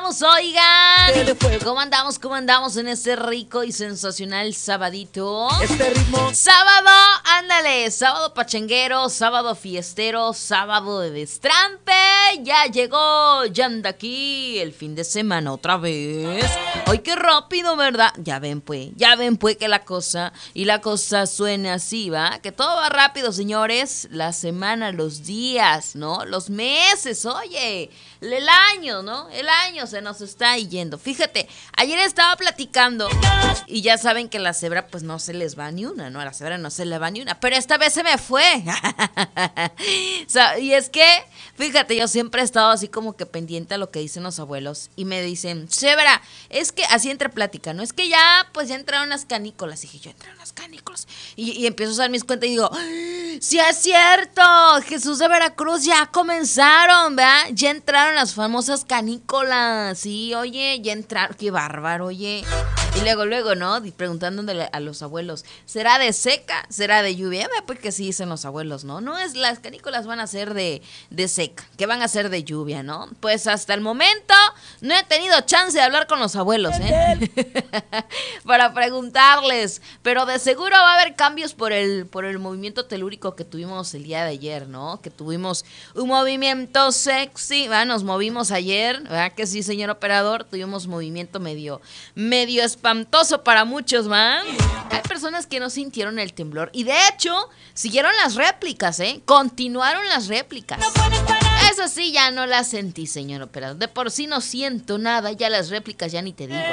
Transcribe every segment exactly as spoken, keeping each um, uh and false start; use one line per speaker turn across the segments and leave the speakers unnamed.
andamos, oigan? ¿Cómo andamos? ¿Cómo andamos en este rico y sensacional sabadito?
Este ritmo.
Sábado, ándale, sábado pachanguero, sábado fiestero, sábado de destrampe. Ya llegó, ya anda aquí el fin de semana otra vez. Ay, qué rápido, ¿verdad? Ya ven, pues, ya ven, pues, que la cosa, y la cosa suena así, ¿va? Que todo va rápido, señores. La semana, los días, ¿no? Los meses, oye, el año, ¿no? El año se nos está yendo. Fíjate, ayer estaba platicando y ya saben que la cebra pues no se les va ni una, ¿no? A la cebra no se le va ni una, pero esta vez se me fue. O sea, y es que, fíjate, yo siempre he estado así como que pendiente a lo que dicen los abuelos y me dicen, cebra, es que, así entre plática, ¿no? Es que ya, pues ya entraron las canícolas. Y dije, yo entraron las canícolas. Y, y empiezo a usar mis cuentas y digo, sí es cierto, Jesús de Veracruz, ya comenzaron, ¿verdad? Ya entraron las famosas canícolas, sí, oye, ya entraron, qué bárbaro, oye. Y luego, luego, ¿no? Preguntándole a los abuelos, ¿será de seca? ¿Será de lluvia? Pues que sí dicen los abuelos, ¿no? No es, las canícolas van a ser de, de seca, que van a ser de lluvia, ¿no? Pues hasta el momento no he tenido chance de hablar con los abuelos, ¿eh? Para preguntarles, pero de seguro va a haber cambios por el, por el movimiento telúrico que tuvimos el día de ayer, ¿no? Que tuvimos un movimiento sexy, ¿verdad? Nos movimos ayer, ¿verdad? Que sí, señor operador, tuvimos movimiento medio, medio espantoso para muchos, ¿va? Hay personas que no sintieron el temblor y de hecho siguieron las réplicas, ¿eh? Continuaron las réplicas. Eso sí, ya no las sentí, señor operador. De por sí no siento nada, ya las réplicas ya ni te digo.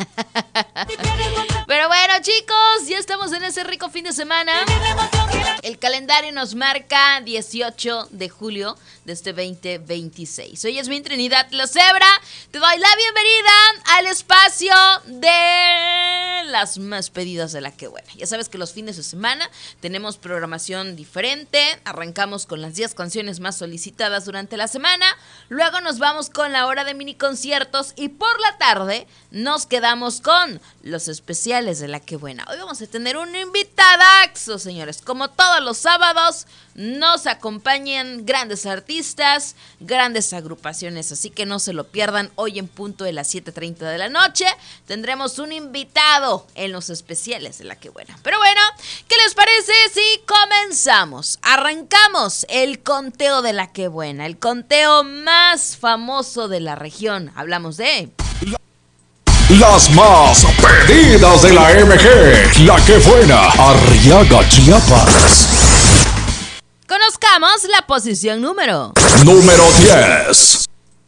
Pero bueno, chicos, ya estamos en ese rico fin de semana. El calendario nos marca dieciocho de julio de este veinte veintiséis. Hoy es mi Trinidad La Cebra. Te doy la bienvenida al espacio de las más pedidas de La Que Buena. Ya sabes que los fines de semana tenemos programación diferente. Arrancamos con las diez canciones más solicitadas durante la semana. Luego nos vamos con la hora de mini conciertos. Y por la tarde nos quedamos con los especiales de La Que Buena. Hoy vamos a tener un invitadaxo, señores. Como todos los sábados, nos acompañan grandes artistas, grandes agrupaciones, así que no se lo pierdan. Hoy en punto de las siete treinta de la noche tendremos un invitado en los especiales de La Que Buena. Pero bueno, ¿qué les parece si comenzamos? Arrancamos el conteo de La Que Buena, el conteo más famoso de la región. Hablamos de...
Las más pedidas de la M G, La Que Buena, Arriaga, Chiapas.
Conozcamos la posición número...
Número diez.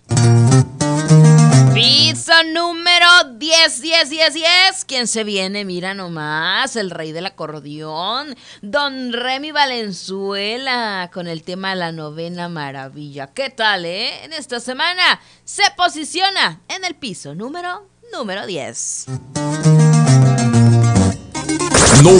Piso número diez, diez, diez, diez. ¿Quién se viene? Mira nomás, el rey del acordeón, Don Remy Valenzuela, con el tema La Novena Maravilla. ¿Qué tal, eh? En esta semana se posiciona en el piso número... Número diez.
Número